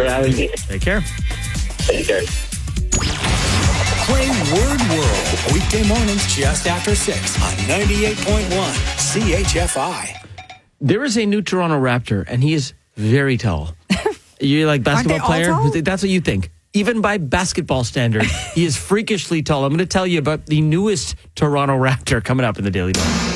for having me. Take care. Take care. Play Word World weekday mornings just after 6 on 98.1 CHFI. There is a new Toronto Raptor, and he is very tall. You're like basketball player? Tall? That's what you think. Even by basketball standards, he is freakishly tall. I'm going to tell you about the newest Toronto Raptor coming up in the Daily News.